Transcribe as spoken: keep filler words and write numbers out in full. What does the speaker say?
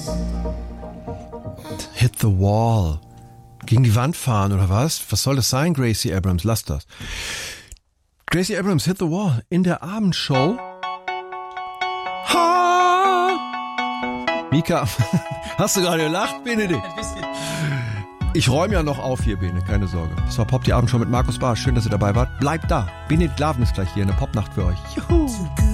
Hit the wall. Gegen die Wand fahren oder was? Was soll das sein, Gracie Abrams? Lass das. Gracie Abrams, Hit the Wall in der Abendshow. Ha! Mika, hast du gerade gelacht, Benedikt? Ein bisschen. Ich räume ja noch auf hier, Bene, keine Sorge. Das war Pop die Abendshow mit Markus Barsch. Schön, dass ihr dabei wart. Bleibt da. Benedikt Laven ist gleich hier in der Popnacht für euch. Juhu!